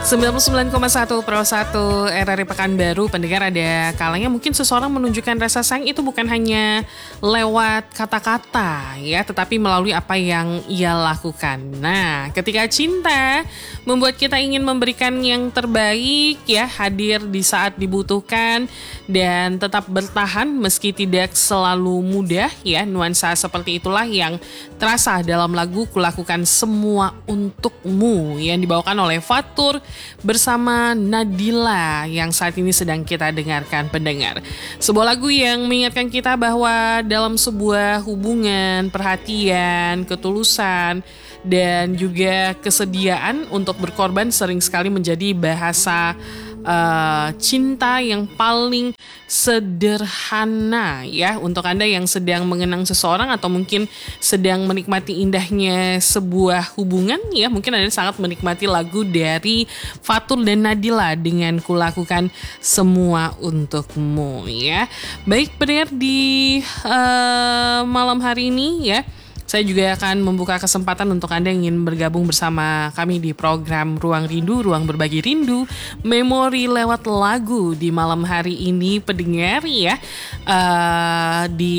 99,1 Pro 1 RRI Pekanbaru. Pendengar, ada kalanya mungkin seseorang menunjukkan rasa sayang itu bukan hanya lewat kata-kata ya, tetapi melalui apa yang ia lakukan. Nah, ketika cinta membuat kita ingin memberikan yang terbaik ya, hadir di saat dibutuhkan dan tetap bertahan meski tidak selalu mudah ya. Nuansa seperti itulah yang terasa dalam lagu Kulakukan Semua Untukmu yang dibawakan oleh Fatur bersama Nadila yang saat ini sedang kita dengarkan, pendengar. Sebuah lagu yang mengingatkan kita bahwa dalam sebuah hubungan, perhatian, ketulusan, dan juga kesediaan untuk berkorban sering sekali menjadi bahasa cinta yang paling sederhana ya. Untuk Anda yang sedang mengenang seseorang atau mungkin sedang menikmati indahnya sebuah hubungan ya, mungkin Anda sangat menikmati lagu dari Fatur dan Nadila dengan Kulakukan Semua Untukmu ya. Baik pendengar, di malam hari ini ya, saya juga akan membuka kesempatan untuk Anda yang ingin bergabung bersama kami di program Ruang Rindu, Ruang Berbagi Rindu, Memori lewat lagu di malam hari ini, pendengar ya, di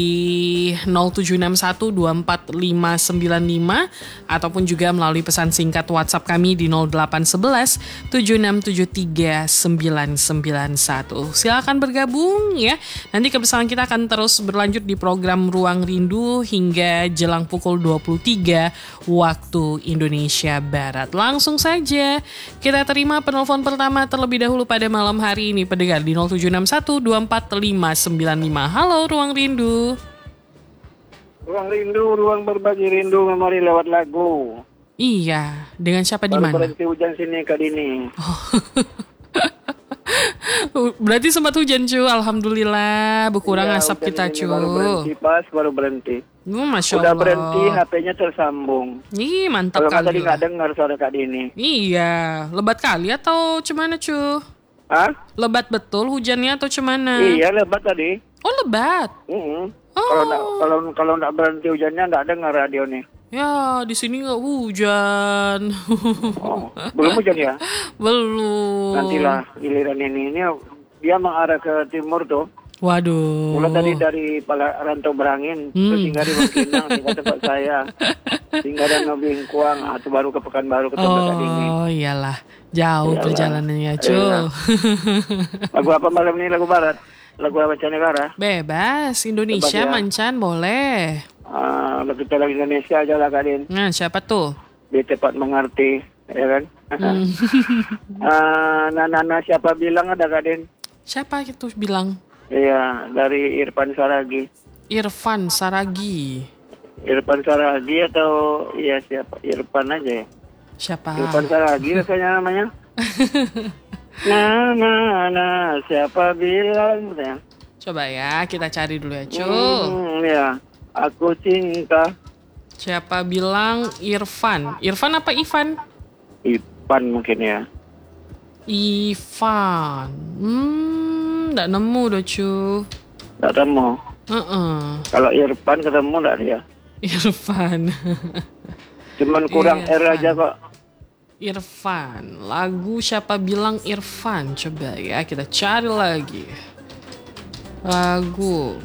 0761245595 ataupun juga melalui pesan singkat WhatsApp kami di 0811 7673 991. Silakan bergabung ya. Nanti kebersamaan kita akan terus berlanjut di program Ruang Rindu hingga jelang pukul 23 waktu Indonesia Barat. Langsung saja kita terima penelpon pertama terlebih dahulu pada malam hari ini, pendengar, di 0761245595. Halo Ruang Rindu. Ruang Rindu, Ruang Berbagi Rindu, Memori lewat lagu. Iya, dengan siapa di mana? Baru berhenti hujan sini Kak Dini. Berarti sempat hujan cu, alhamdulillah berkurang Ya, asap kita cu. Baru berhenti. Masya Udah Allah. berhenti, HP-nya tersambung. Ih, mantap Kalau kali tadi nggak lah. dengar suara Kak Dini. Iya, lebat kali atau cemana cu? Hah? Lebat betul hujannya atau cemana? Iya, lebat tadi. Oh lebat. Mm-mm. Oh. Kalau nggak berhenti hujannya nggak dengar radio nih. Ya, di sini nggak hujan. Oh, belum hujan ya? Belum. Nantilah giliran ini dia mengarah ke timur tuh. Waduh. Mulai tadi dari Rantau Berangin, terus hingga di Bangkinang, hingga tempat saya, hingga Danau Bingkuang, atau baru ke Pekanbaru ke tempat Kak Dini. Oh iyalah, jauh Iyalah. perjalanannya cu. Lagu apa malam ini? Lagu barat? Lagu apa mancanegara? Bebas, Indonesia Bebas ya. mancan boleh. Lagu kita lagu Indonesia aja lah Kak Din. Nah, siapa tuh? Dia cepat mengerti, ya kan? Nana siapa bilang ada Kak Din? Siapa itu bilang? Iya, dari Irfan Saragi. Irfan Saragi. Irfan Saragi atau iya siapa? Irfan aja ya. Siapa? Irfan Saragi rasanya namanya. Siapa bilang ya? Coba ya, kita cari dulu ya cu. Ya, aku cinta. Siapa bilang Irfan? Irfan apa Ivan? Irfan mungkin ya. Ivan. Nggak nemu doh cu. Nggak temu. Kalau Irfan ketemu nggak dia? Irfan. Cuman kurang R aja kok. Irfan. Lagu siapa bilang Irfan? Coba ya, kita cari lagi. Lagu.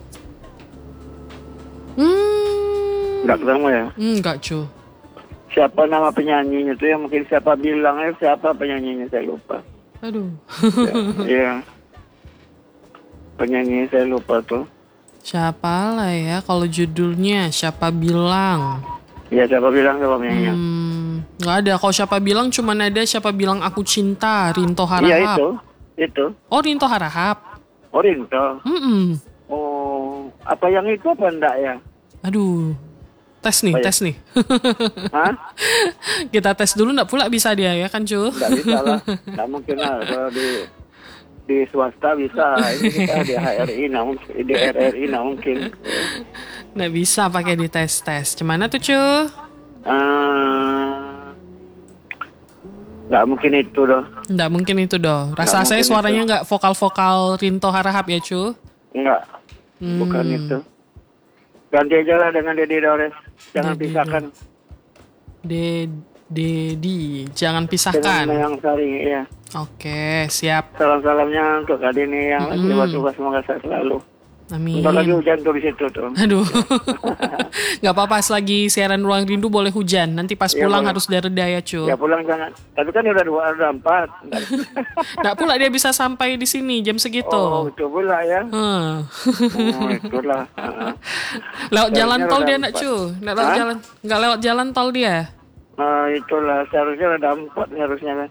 Nggak ketemu ya? Enggak cu. Siapa nama penyanyinya tuh, yang mungkin siapa bilangnya, siapa penyanyinya saya lupa. Aduh. Iya. Penyanyi saya lupa tuh. Siapa lah ya kalau judulnya siapa bilang? Iya, siapa bilang siapa penyanyinya? Nggak ada. Kalau siapa bilang cuman ada siapa bilang aku cinta, Rinto Harahap. Iya itu. Oh, Rinto Harahap. Oh, Rinto. Oh, apa yang itu apa enggak ya? Aduh. Tes nih. Hah? Kita tes dulu nggak pula bisa dia ya kan cu? Nggak bisa lah, nggak mungkin lah. Kalau di swasta bisa, ini kita di HRI, di RRI nggak mungkin. Nggak bisa pakai di tes. Gimana tuh cu? Nggak mungkin itu doh. Nggak mungkin itu doh. Rasa saya suaranya nggak vokal-vokal Rinto Harahap ya cu? Nggak, bukan itu. Ganti aja lah dengan Dedi Dores. Jangan Dedi pisahkan. Dedi, jangan dengan pisahkan. Mayang Sari ya. Oke, siap. Salam-salamnya untuk Kak Dini yang lagi lewat tugas, semoga sehat selalu. Bentar lagi Amin. hujan tuh di situ tuh. Aduh, nggak apa-apa, selagi siaran Ruang Rindu boleh hujan. Nanti pas Iya, pulang boleh. harus udah reda ya, cu. Ya pulang jangan. Tapi kan udah 4. Nggak pula dia bisa sampai di sini jam segitu. Oh, itu pula ya. Hmm. Oh, itulah. Lewat jalan Seharusnya tol roda dia nak, 4. cu. Nggak lewat jalan tol dia. Itulah seharusnya ada 4 seharusnya kan.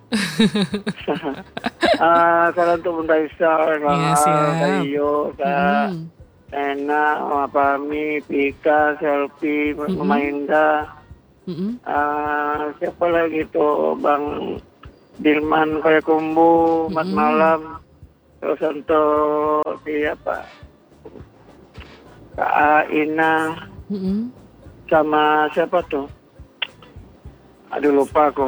Salam untuk Bunda Isa, Iya, siap. Kak Iyo, Kak Hmm. Ena, Mama Pami, Pika, Selfie, Mama Indah. Mm-mm. Siapa lagi tuh, Bang Dilman Kayakumbu, Mat Malam. Terus untuk siapa? Kak Ina, Mm-mm. sama siapa tuh? Aduh lupa aku.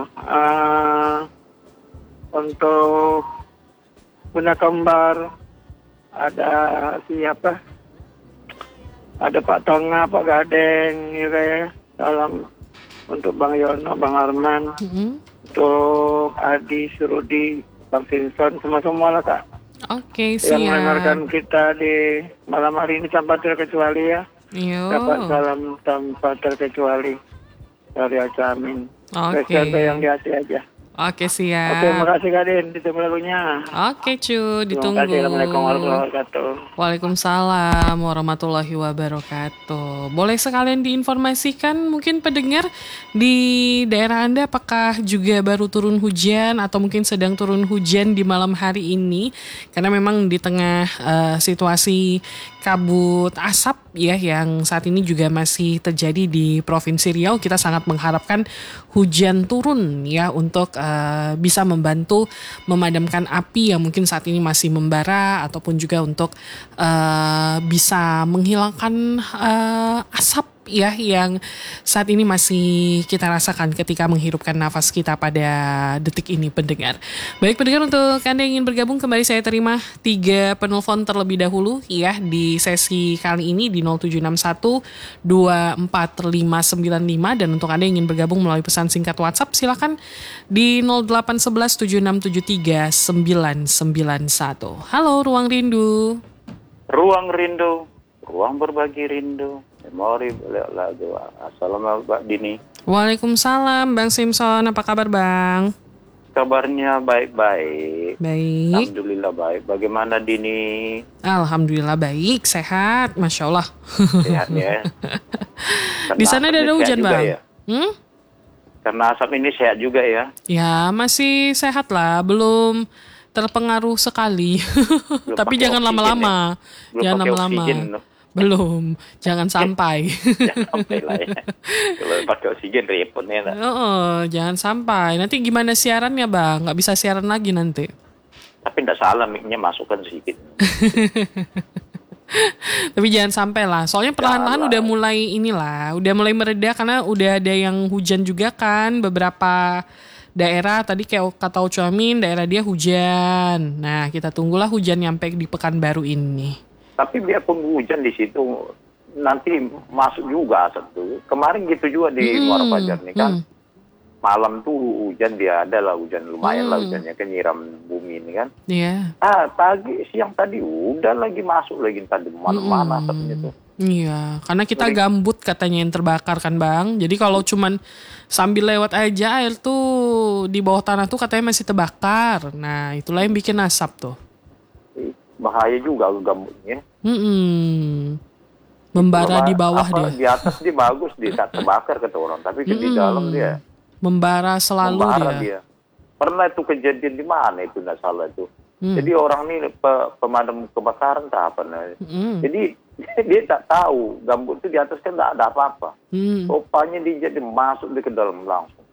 Untuk Bunda Kembar, ada siapa? Ada Pak Tonga, Pak Gadeng, gitu ya. Salam untuk Bang Yono, Bang Arman, Mm-mm. untuk Adi, Surudi, Bang Sinson, semua lah Kak. Oke, Yang mendengarkan siap. kita di malam hari ini tanpa terkecuali ya. Yo. Dapat salam tanpa terkecuali dari Acamin. Oke. Sampai yang di hati aja. Oke, Oke, siap. makasih Kak Din, ditunggu lagunya. Oke, cu, Terima kasih. Assalamualaikum ditunggu. warahmatullahi wabarakatuh. Waalaikumsalam warahmatullahi wabarakatuh. Boleh sekalian diinformasikan mungkin pendengar di daerah Anda apakah juga baru turun hujan atau mungkin sedang turun hujan di malam hari ini? Karena memang di tengah situasi kabut asap ya yang saat ini juga masih terjadi di Provinsi Riau, kita sangat mengharapkan hujan turun ya untuk bisa membantu memadamkan api yang mungkin saat ini masih membara ataupun juga untuk bisa menghilangkan asap ya yang saat ini masih kita rasakan ketika menghirupkan nafas kita pada detik ini pendengar. Baik pendengar, untuk Anda yang ingin bergabung kembali saya terima 3 penelpon terlebih dahulu ya di sesi kali ini di 0761 24595, dan untuk Anda yang ingin bergabung melalui pesan singkat WhatsApp silakan di 0811 7673 991. Halo Ruang Rindu. Ruang rindu, ruang berbagi rindu, memori beliau lagu. Assalamualaikum Mbak Dini. Waalaikumsalam Bang Simpson, apa kabar Bang? Kabarnya baik-baik. Baik. Alhamdulillah baik. Bagaimana Dini? Alhamdulillah baik, sehat, Masya Allah. Sehat ya? Di sana ada hujan juga Bang? ya? Hmm? Karena asap ini sehat juga ya? Ya masih sehat lah, belum terpengaruh sekali. Belum Tapi pakai jangan oksigen lama-lama. Belum Jangan pakai lama-lama. oksigen. Belum, jangan sampai. Jangan sampai lah ya. Kalau pakai oksigen repotnya lah. Jangan sampai. Nanti gimana siarannya Bang? Nggak bisa siaran lagi nanti. Tapi tidak salah mic-nya masukkan sedikit. Tapi jangan sampai lah. Soalnya perlahan-lahan Jangan. udah mulai mereda karena udah ada yang hujan juga kan beberapa daerah. Tadi kayak kata Ucamin, daerah dia hujan. Nah, kita tunggulah hujan nyampe di Pekanbaru ini. Tapi biarpun hujan di situ nanti masuk juga asap tuh. Kemarin gitu juga di Muara Fajar nih kan. Malam tuh hujan, dia ada lah hujan, lumayan lah hujannya kan, nyiram bumi ini kan. Iya. Siang tadi udah lagi masuk lagi tadi mana-mana asapnya tuh. Iya, karena kita gambut katanya yang terbakar kan Bang. Jadi kalau cuman sambil lewat aja air tuh di bawah tanah tuh katanya masih terbakar. Nah, itulah yang bikin asap tuh. Bahaya juga gambutnya. Membara di bawah dia. Di atas dia bagus di saat terbakar kata orang, tapi di dalam dia Membara selalu membara dia. dia. Pernah itu kejadian di mana itu nggak salah itu. Jadi orang ini pemadam kebakaran tak apa. Jadi dia tak tahu gambut itu di atas kan tak ada apa-apa. Rupanya dia jadi masuk ke dalam langsung.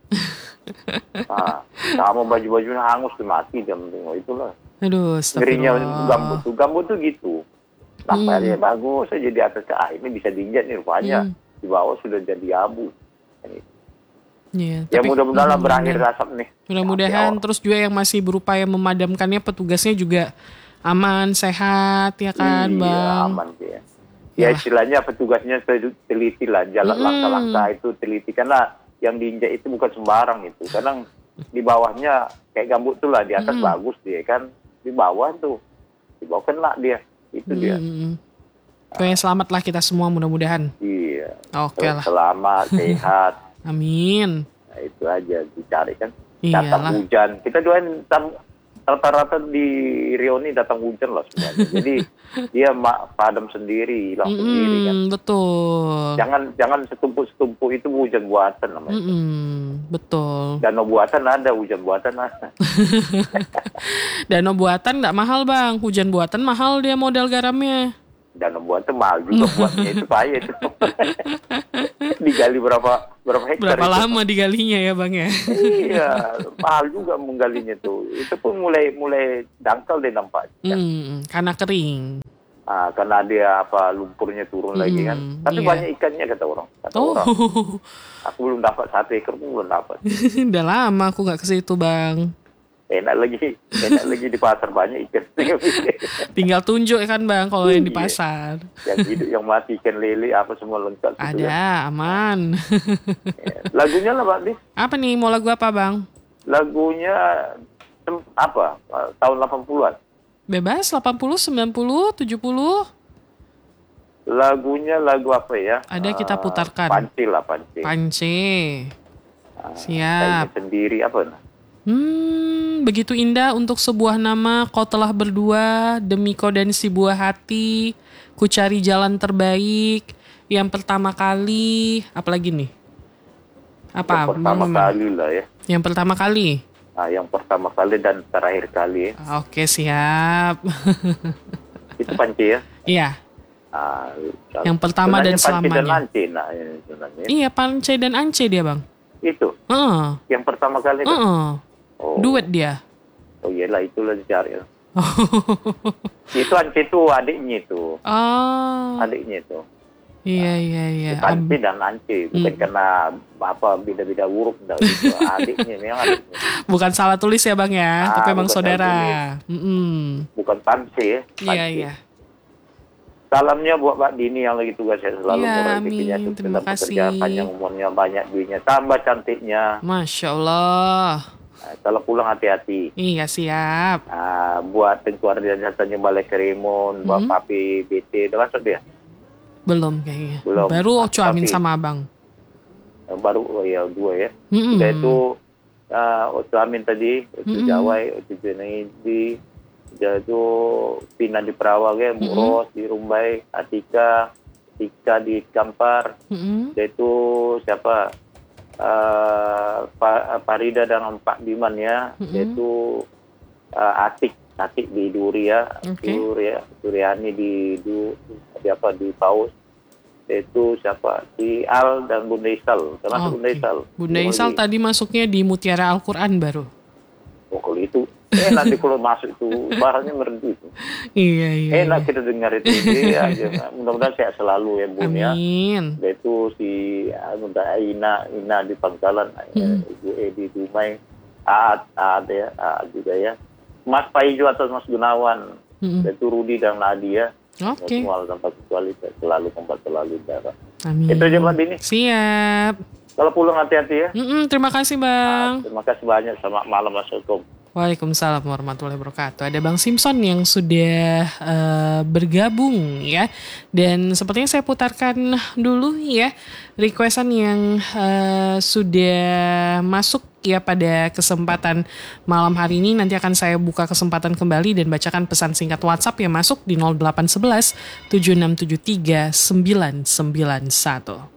Sama baju-bajunya hangus mati jam itulah. Aduh, Ngerinya astagfirullah. gambut tuh gitu. Nampaknya bagus saja di atas, ini bisa diinjak nih rupanya. Di bawah sudah jadi abu. Ya, Ya tapi mudah-mudahan berakhir asap nih. mudah-mudahan terus juga yang masih berupaya memadamkannya petugasnya juga aman, sehat ya kan Iya, Bang? aman dia. Ya istilahnya petugasnya teliti lah, jalan langkah-langkah itu teliti. Karena yang diinjak itu bukan sembarang itu. Kadang di bawahnya kayak gambut tuh lah, di atas bagus dia kan, di bawah tuh di bawah kena dia, itu dia. Pokoknya selamat lah kita semua mudah-mudahan. Iya. Oke lah. Selamat, sehat. Amin. Nah, itu aja dicari kan. Iyalah. Datang hujan. Kita doain rata-rata di Riau ini datang hujan lah semuanya. Jadi dia padam sendiri, hilang sendiri kan. Betul. Jangan setumpuk-setumpuk itu hujan buatan namanya. Betul. Danau buatan ada, hujan buatan ada. Danau buatan nggak mahal bang, hujan buatan mahal dia modal garamnya. Danau buatan mahal juga buatnya itu payah itu. Digali berapa hektar? Berapa lama digalinya ya bang ya? Iya, mahal juga menggalinya tuh. Itu pun mulai dangkal deh nampaknya. Karena kering. Karena dia lumpurnya turun lagi kan. Tapi banyak ikannya kata orang. Orang. Aku belum dapat 1 ekor pun belum dapat. Udah lama aku nggak ke situ bang. Enak lagi di pasar banyak ikan. Tinggal tunjuk kan bang kalau yang di pasar. Yang hidup yang mati, ikan lele apa semua lengkap. Ada gitu, ya. Aman. Lagunya lah Pak Dis. Apa nih, mau lagu apa bang? Lagunya apa? Tahun 80-an. Bebas 80, 90, 70. Lagunya lagu apa ya? Ada kita putarkan. Panci. Panci. Kayaknya Siap. sendiri apa? Begitu indah untuk sebuah nama, kau telah berdua, demi kau dan si buah hati, ku cari jalan terbaik, yang pertama kali, apalagi nih? Apa? Yang pertama kali lah ya. Yang pertama kali? Yang pertama kali dan terakhir kali ya. Oke, siap. Itu Panci ya? Iya. Yang pertama dan selamanya. Panci dan Ance, Iya, Panci dan Ance dia bang. Itu? Yang pertama kali kan? Duet dia. Oh iyalah, itulah dicari. Itu Ance itu adiknya itu. Adiknya itu. Iya. Panci dan Ance, bukan karena beda-beda huruf, gitu. Adiknya, memang adiknya. Bukan salah tulis ya bang ya, tapi emang saudara. Bukan Panci ya. Iya. Salamnya buat Mbak Dini yang lagi tugas saya selalu rezekinya terima kasih. Panjang umurnya, banyak duitnya, tambah cantiknya. Masya Allah. Kalau pulang hati-hati. Iya siap. Buat tengkuar dia datanya Balai Karimun, buat Papi BT, udah masuk dia? Belum kayaknya. Belum. Baru Oco Amin sama abang. Baru 2 ya. Udah itu Oco Amin tadi, Oco Jawai, Oco Junaidi, Jadu Pina di Perawak ya, Bu Ros di Rumbai, Atika di Kampar, yaitu siapa? Farida dan Pak Biman ya, yaitu Atik di Duri ya, Duriani di Paus, yaitu siapa? Si Al dan Bunda Isal, termasuk Bunda Isal. Bunda Isal tadi masuknya di Mutiara Al-Quran baru. Kalau itu nanti kalau masuk itu barangnya merdu itu. Iya. Enak kita dengar itu aja. Mudah-mudahan sehat selalu ya Bun ya. Amin. Yaitu si Ina di Pangkalan, Ibu Edi Dumai, Aad juga ya. Mas Paijo atau Mas Gunawan, yaitu Rudi dan Nadia. Oke. Semua tanpa kecuali tempat selalu darah. Amin. Itu aja Mbak Dini. Siap. Kalau pulang hati-hati ya. Terima kasih bang. Terima kasih banyak, selamat malam, Assalamualaikum. Waalaikumsalam warahmatullahi wabarakatuh. Ada Bang Simpson yang sudah bergabung ya. Dan sepertinya saya putarkan dulu ya requestan yang sudah masuk ya pada kesempatan malam hari ini. Nanti akan saya buka kesempatan kembali dan bacakan pesan singkat WhatsApp yang masuk di 0811 7673 991.